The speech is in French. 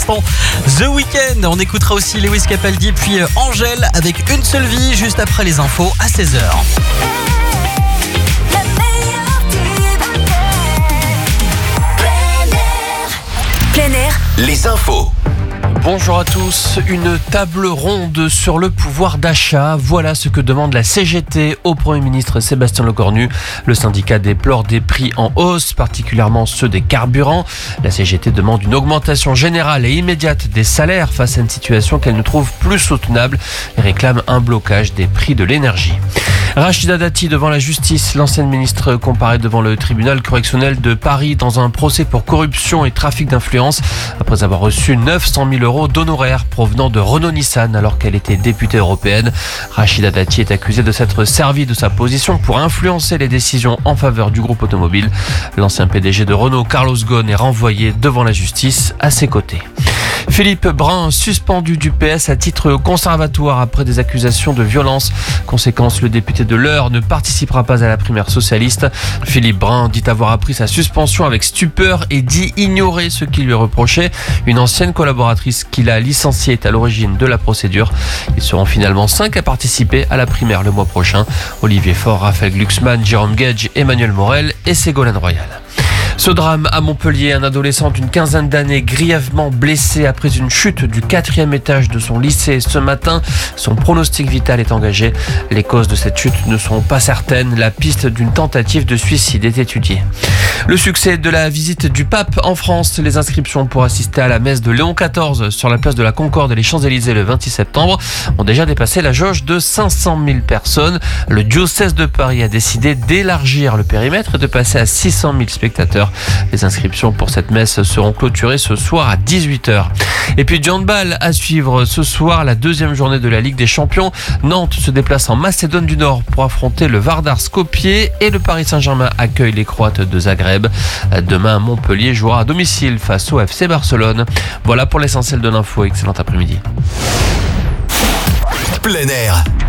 l'instant The Weeknd. On écoutera aussi Lewis Capaldi puis Angèle avec Une seule vie juste après les infos à 16h. Plein air, les infos. Bonjour à tous, une table ronde sur le pouvoir d'achat. Voilà ce que demande la CGT au Premier ministre Sébastien Lecornu. Le syndicat déplore des prix en hausse, particulièrement ceux des carburants. La CGT demande une augmentation générale et immédiate des salaires face à une situation qu'elle ne trouve plus soutenable et réclame un blocage des prix de l'énergie. Rachida Dati devant la justice. L'ancienne ministre comparaît devant le tribunal correctionnel de Paris dans un procès pour corruption et trafic d'influence après avoir reçu 900 000 euros d'honoraires provenant de Renault-Nissan alors qu'elle était députée européenne. Rachida Dati est accusée de s'être servie de sa position pour influencer les décisions en faveur du groupe automobile. L'ancien PDG de Renault, Carlos Ghosn, est renvoyé devant la justice à ses côtés. Philippe Brun, suspendu du PS à titre conservatoire après des accusations de violence. Conséquence, le député de l'Eure ne participera pas à la primaire socialiste. Philippe Brun dit avoir appris sa suspension avec stupeur et dit ignorer ce qui lui est reproché. Une ancienne collaboratrice qu'il a licenciée est à l'origine de la procédure. Ils seront finalement 5 à participer à la primaire le mois prochain. Olivier Faure, Raphaël Glucksmann, Jérôme Gage, Emmanuel Morel et Ségolène Royal. Ce drame à Montpellier, un adolescent d'une quinzaine d'années grièvement blessé après une chute du 4e étage de son lycée ce matin. Son pronostic vital est engagé. Les causes de cette chute ne sont pas certaines. La piste d'une tentative de suicide est étudiée. Le succès de la visite du pape en France. Les inscriptions pour assister à la messe de Léon XIV sur la place de la Concorde et les Champs-Élysées le 26 septembre ont déjà dépassé la jauge de 500 000 personnes. Le diocèse de Paris a décidé d'élargir le périmètre et de passer à 600 000 spectateurs. Les inscriptions pour cette messe seront clôturées ce soir à 18h. Et puis du handball à suivre ce soir, la deuxième journée de la Ligue des Champions. Nantes se déplace en Macédoine du Nord pour affronter le Vardar Skopje et le Paris Saint-Germain accueille les Croates de Zagreb. Demain, Montpellier jouera à domicile face au FC Barcelone. Voilà pour l'essentiel de l'info. Excellent après-midi. Plein air,